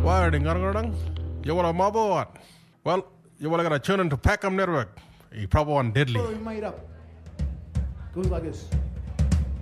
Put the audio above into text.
Wiring, you want a mobile what? Well, you want to turn into Packham Network. You probably want deadly. Made up. Goes like this.